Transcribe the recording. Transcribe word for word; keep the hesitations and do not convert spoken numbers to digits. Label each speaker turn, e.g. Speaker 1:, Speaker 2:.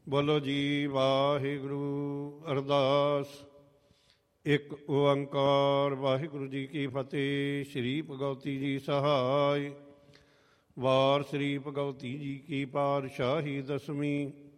Speaker 1: ਬੋਲੋ ਜੀ ਵਾਹਿਗੁਰੂ। ਅਰਦਾਸ। ਇੱਕ ਓੰਕਾਰ ਵਾਹਿਗੁਰੂ ਜੀ ਕੀ ਫਤਿਹ। ਸ਼੍ਰੀ ਭਗਵਤੀ ਜੀ ਸਹਾਇ। ਵਾਰ ਸ਼੍ਰੀ ਭਗਵਤੀ ਜੀ ਕੀ ਪਾਤਸ਼ਾਹੀ ਦਸਵੀਂ।